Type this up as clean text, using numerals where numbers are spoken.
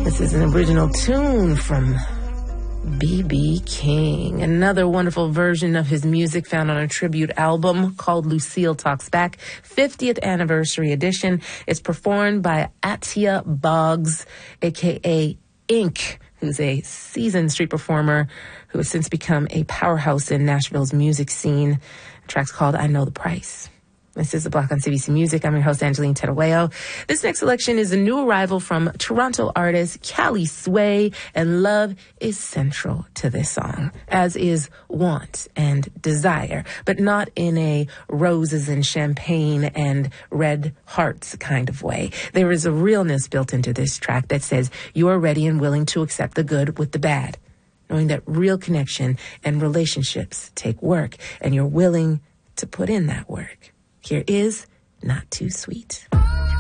This is an original tune from B.B. King. Another wonderful version of his music found on a tribute album called Lucille Talks Back, 50th Anniversary Edition. It's performed by Atia Boggs, a.k.a. Ink, who's a seasoned street performer who has since become a powerhouse in Nashville's music scene. The track's called I Know the Price. This is The Block on CBC Music. I'm your host, Angeline Tedaweo. This next selection is a new arrival from Toronto artist Callie Sway, and love is central to this song, as is want and desire, but not in a roses and champagne and red hearts kind of way. There is a realness built into this track that says you are ready and willing to accept the good with the bad, knowing that real connection and relationships take work, and you're willing to put in that work. Here is Not Too Sweet.